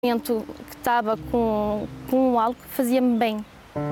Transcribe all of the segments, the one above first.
Momento que estava com algo que fazia-me bem.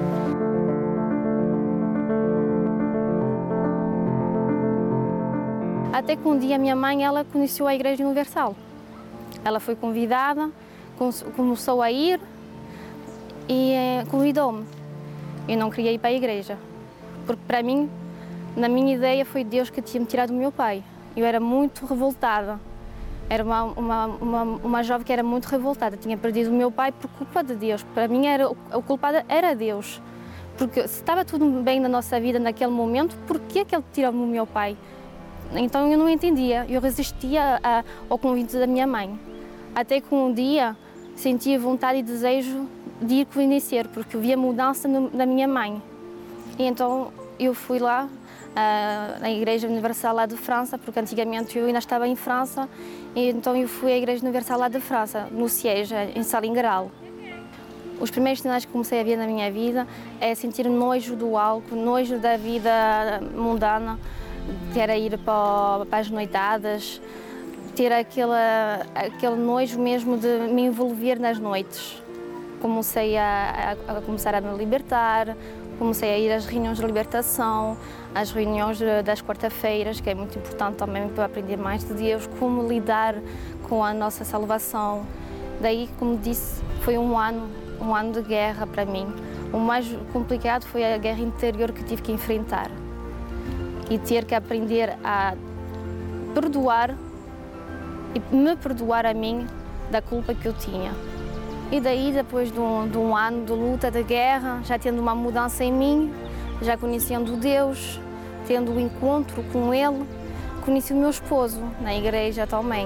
Até que um dia a minha mãe, ela conheceu a Igreja Universal. Ela foi convidada, começou a ir e convidou-me. Eu não queria ir para a igreja, porque para mim, na minha ideia, foi Deus que tinha me tirado do meu pai. Eu era muito revoltada. Era uma jovem que era muito revoltada, tinha perdido o meu pai por culpa de Deus. Para mim, o culpado era Deus. Porque se estava tudo bem na nossa vida naquele momento, por que ele tirou-me o meu pai? Então eu não entendia, eu resistia ao convite da minha mãe. Até que um dia sentia vontade e desejo de ir conhecer, porque eu via mudança na minha mãe. E então eu fui lá, na Igreja Universal lá de França, porque antigamente eu ainda estava em França, e então eu fui à Igreja Universal lá de França, no Siege, em Salingueral. Os primeiros sinais que comecei a ver na minha vida é sentir nojo do álcool, nojo da vida mundana, que era ir para as noitadas, ter aquele nojo mesmo de me envolver nas noites. Comecei a começar a me libertar, comecei a ir às reuniões de libertação, às reuniões das quarta-feiras, que é muito importante também para aprender mais de Deus, como lidar com a nossa salvação. Daí, como disse, foi um ano de guerra para mim. O mais complicado foi a guerra interior que tive que enfrentar e ter que aprender a perdoar e me perdoar a mim da culpa que eu tinha. E daí, depois de um ano de luta, de guerra, já tendo uma mudança em mim, já conhecendo Deus, tendo um encontro com Ele, conheci o meu esposo na igreja também.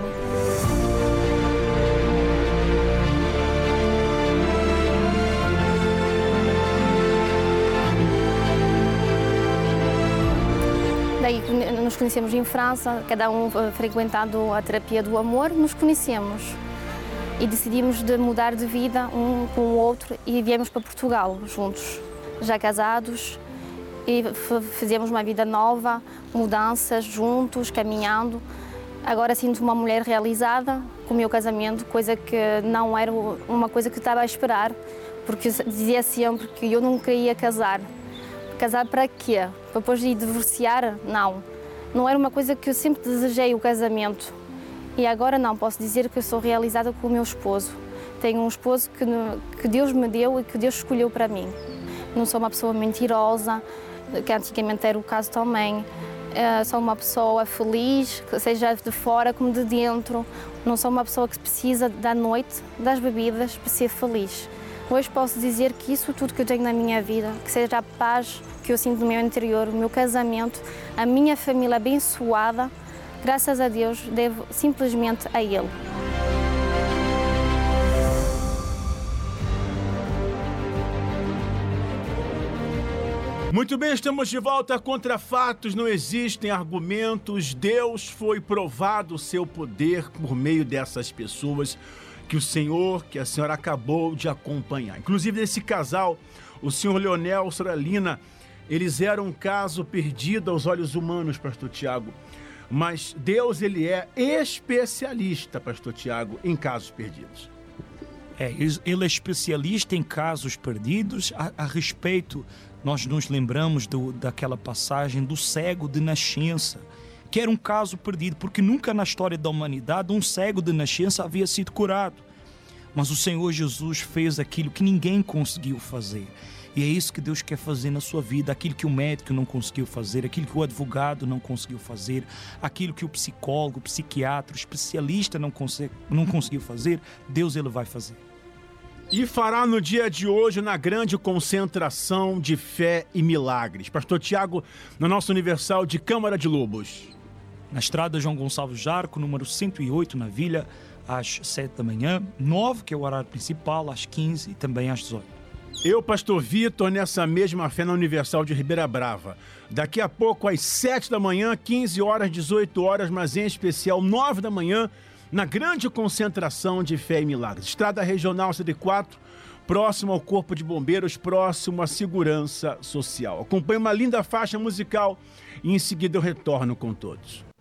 Daí nos conhecemos em França, cada um frequentando a terapia do amor, nos conhecemos. E decidimos de mudar de vida um com o outro e viemos para Portugal juntos, já casados, e fizemos uma vida nova, mudanças juntos, caminhando. Agora sinto uma mulher realizada com o meu casamento, coisa que não era uma coisa que estava a esperar, porque eu dizia sempre que eu não queria casar. Casar para quê? Para depois de divorciar? Não. Não era uma coisa que eu sempre desejei, o casamento. E agora não, posso dizer que eu sou realizada com o meu esposo. Tenho um esposo que Deus me deu e que Deus escolheu para mim. Não sou uma pessoa mentirosa, que antigamente era o caso também. Sou uma pessoa feliz, seja de fora como de dentro. Não sou uma pessoa que precisa da noite, das bebidas, para ser feliz. Hoje posso dizer que isso tudo que eu tenho na minha vida, que seja a paz que eu sinto no meu interior, o meu casamento, a minha família abençoada, graças a Deus, devo simplesmente a Ele. Muito bem, estamos de volta. Contra fatos não existem argumentos. Deus foi provado o seu poder por meio dessas pessoas que a senhora acabou de acompanhar. Inclusive, esse casal, o senhor Leonel e Soralina, eles eram um caso perdido aos olhos humanos, pastor Tiago. Mas Deus, ele é especialista, pastor Tiago, em casos perdidos. Ele é especialista em casos perdidos. A respeito, nós nos lembramos daquela passagem do cego de nascença, que era um caso perdido, porque nunca na história da humanidade um cego de nascença havia sido curado. Mas o Senhor Jesus fez aquilo que ninguém conseguiu fazer. E é isso que Deus quer fazer na sua vida, aquilo que o médico não conseguiu fazer, aquilo que o advogado não conseguiu fazer, aquilo que o psicólogo, o psiquiatra, o especialista não conseguiu fazer, Deus ele vai fazer. E fará no dia de hoje na grande concentração de fé e milagres. Pastor Tiago, na nossa Universal de Câmara de Lobos. Na estrada João Gonçalves Jarco, número 108, na Vila, às 7 da manhã, 9, que é o horário principal, às 15 e também às 18. Eu, pastor Vitor, nessa mesma fé na Universal de Ribeira Brava. Daqui a pouco, às 7 da manhã, 15 horas, 18 horas, mas em especial 9 da manhã, na grande concentração de fé e milagres. Estrada Regional CD4, próximo ao Corpo de Bombeiros, próximo à Segurança Social. Acompanhe uma linda faixa musical e em seguida eu retorno com todos.